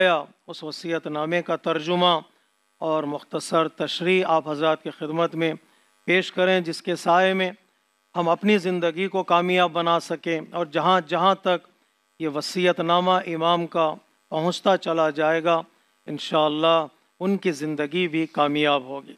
اس وصیت نامے کا ترجمہ اور مختصر تشریح آپ حضرات کی خدمت میں پیش کریں، جس کے سائے میں ہم اپنی زندگی کو کامیاب بنا سکیں، اور جہاں جہاں تک یہ وصیت نامہ امام کا پہنچتا چلا جائے گا انشاءاللہ ان کی زندگی بھی کامیاب ہوگی۔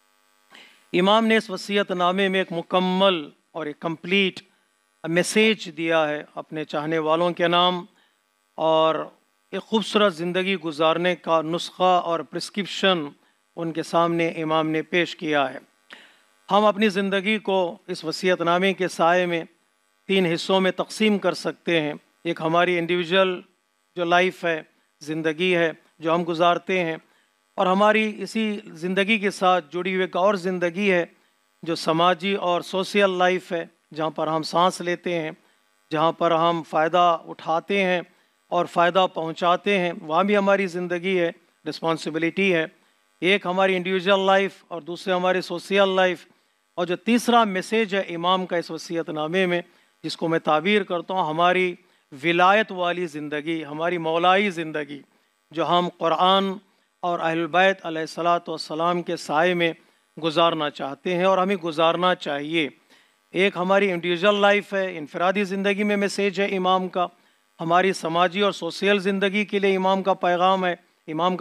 امام نے اس وصیت نامے میں ایک مکمل اور ایک کمپلیٹ میسیج دیا ہے اپنے چاہنے والوں کے نام، اور ایک خوبصورت زندگی گزارنے کا نسخہ اور پرسکرپشن ان کے سامنے امام نے پیش کیا ہے۔ ہم اپنی زندگی کو اس وصیت نامے کے سائے میں 3 حصوں میں تقسیم کر سکتے ہیں۔ ایک ہماری انڈیویجول جو لائف ہے، زندگی ہے جو ہم گزارتے ہیں، اور ہماری اسی زندگی کے ساتھ جڑی ہوئی ایک اور زندگی ہے جو سماجی اور سوشل لائف ہے، جہاں پر ہم سانس لیتے ہیں، جہاں پر ہم فائدہ اٹھاتے ہیں اور فائدہ پہنچاتے ہیں، وہاں بھی ہماری زندگی ہے، رسپانسبلٹی ہے۔ ایک ہماری انڈیویجول لائف اور دوسرے ہماری سوشل لائف، اور جو تیسرا میسیج ہے امام کا اس وصیت نامے میں، جس کو میں تعبیر کرتا ہوں ہماری ولایت والی زندگی، ہماری مولائی زندگی، جو ہم قرآن اور اہل بیت علیہ الصلاۃ والسلام کے سائے میں گزارنا چاہتے ہیں اور ہمیں گزارنا چاہیے۔ ایک ہماری انڈیویجول لائف ہے، انفرادی زندگی میں میسیج ہے امام کا، ہماری سماجی اور سوشل زندگی کے لیے امام کا پیغام ہے، امام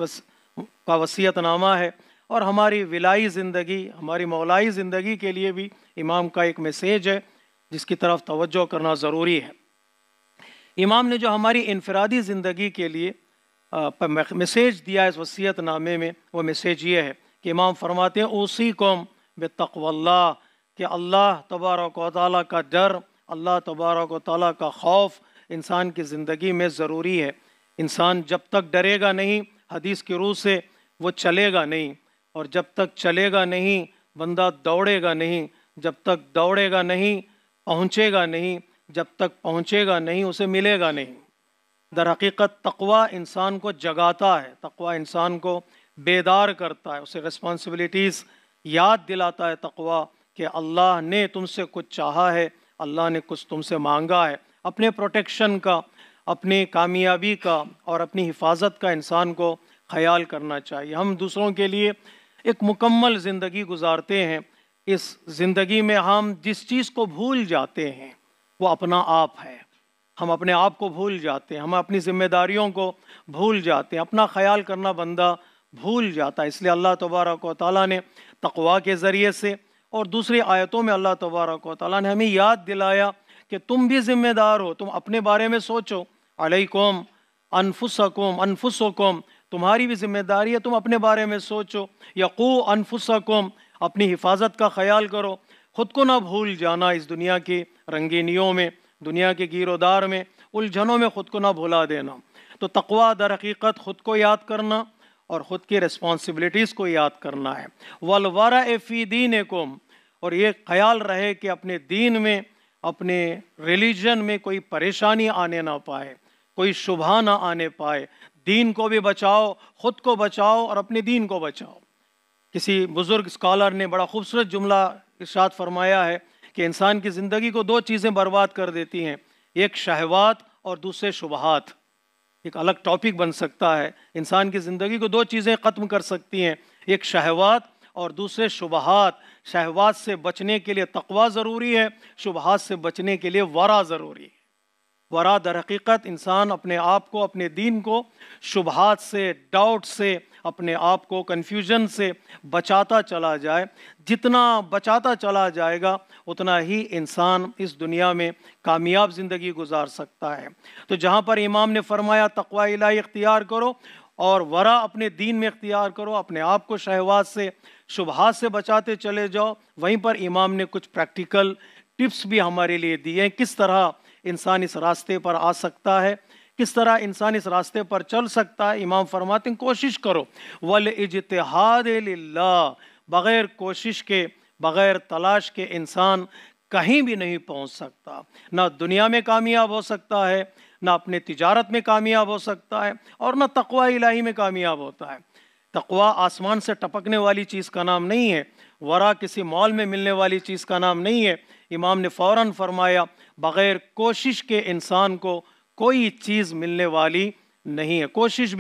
کا وصیت نامہ ہے، اور ہماری ولائی زندگی، ہماری مولائی زندگی کے لیے بھی امام کا ایک میسیج ہے جس کی طرف توجہ کرنا ضروری ہے۔ امام نے جو ہماری انفرادی زندگی کے لیے میسیج دیا اس وصیت نامے میں، وہ میسیج یہ ہے کہ امام فرماتے ہیں اوصیکم بتقوی اللہ، کہ اللہ تبارک و تعالیٰ کا ڈر، اللہ تبارک و تعالیٰ کا خوف انسان کی زندگی میں ضروری ہے۔ انسان جب تک ڈرے گا نہیں، حدیث کی روح سے وہ چلے گا نہیں، اور جب تک چلے گا نہیں بندہ دوڑے گا نہیں، جب تک دوڑے گا نہیں پہنچے گا نہیں، جب تک پہنچے گا نہیں اسے ملے گا نہیں۔ در حقیقت تقوی انسان کو جگاتا ہے، تقوی انسان کو بیدار کرتا ہے، اسے رسپانسبلٹیز یاد دلاتا ہے تقوی، کہ اللہ نے تم سے کچھ چاہا ہے، اللہ نے کچھ تم سے مانگا ہے۔ اپنے پروٹیکشن کا، اپنی کامیابی کا اور اپنی حفاظت کا انسان کو خیال کرنا چاہیے۔ ہم دوسروں کے لیے ایک مکمل زندگی گزارتے ہیں، اس زندگی میں ہم جس چیز کو بھول جاتے ہیں وہ اپنا آپ ہے۔ ہم اپنے آپ کو بھول جاتے ہیں، ہم اپنی ذمہ داریوں کو بھول جاتے ہیں، اپنا خیال کرنا بندہ بھول جاتا ہے۔ اس لیے اللہ تبارک و تعالیٰ نے تقوی کے ذریعے سے اور دوسری آیتوں میں اللہ تبارک و تعالیٰ نے ہمیں یاد دلایا کہ تم بھی ذمہ دار ہو، تم اپنے بارے میں سوچو، علیکم انفسکم، تمہاری بھی ذمہ داری ہے، تم اپنے بارے میں سوچو، یقو انفسکم، اپنی حفاظت کا خیال کرو، خود کو نہ بھول جانا اس دنیا کی رنگینیوں میں، دنیا کے گیر و دار میں، الجھنوں میں خود کو نہ بھلا دینا۔ تو تقوی در حقیقت خود کو یاد کرنا اور خود کی رسپانسبلٹیز کو یاد کرنا ہے۔ والورع فی دینکم، اور یہ خیال رہے کہ اپنے دین میں، اپنے ریلیجن میں کوئی پریشانی آنے نہ پائے، کوئی شبہ نہ آنے پائے، دین کو بھی بچاؤ، خود کو بچاؤ اور اپنے دین کو بچاؤ۔ کسی بزرگ اسکالر نے بڑا خوبصورت جملہ ارشاد فرمایا ہے کہ انسان کی زندگی کو 2 چیزیں برباد کر دیتی ہیں، ایک شہوات اور دوسرے شبہات۔ ایک الگ ٹاپک بن سکتا ہے، انسان کی زندگی کو 2 چیزیں ختم کر سکتی ہیں، ایک شہوات اور دوسرے شبہات۔ شہوات سے بچنے کے لیے تقوی ضروری ہے، شبہات سے بچنے کے لیے ورع ضروری ہے۔ ورع در حقیقت انسان اپنے آپ کو، اپنے دین کو شبہات سے، ڈاؤٹ سے، اپنے آپ کو کنفیوژن سے بچاتا چلا جائے۔ جتنا بچاتا چلا جائے گا اتنا ہی انسان اس دنیا میں کامیاب زندگی گزار سکتا ہے۔ تو جہاں پر امام نے فرمایا تقوی الہی اختیار کرو اور ورع اپنے دین میں اختیار کرو، اپنے آپ کو شہوات سے، شبہات سے بچاتے چلے جاؤ، وہیں پر امام نے کچھ پریکٹیکل ٹپس بھی ہمارے لیے دیے ہیں، کس طرح انسان اس راستے پر آ سکتا ہے، کس طرح انسان اس راستے پر چل سکتا ہے۔ امام فرماتے ہیں کوشش کرو، والاجتہاد للہ، بغیر کوشش کے، بغیر تلاش کے انسان کہیں بھی نہیں پہنچ سکتا، نہ دنیا میں کامیاب ہو سکتا ہے، نہ اپنے تجارت میں کامیاب ہو سکتا ہے، اور نہ تقوی الہی میں کامیاب ہوتا ہے۔ تقوی آسمان سے ٹپکنے والی چیز کا نام نہیں ہے، ورا کسی مال میں ملنے والی چیز کا نام نہیں ہے۔ امام نے فوراً فرمایا بغیر کوشش کے انسان کو کوئی چیز ملنے والی نہیں ہے، کوشش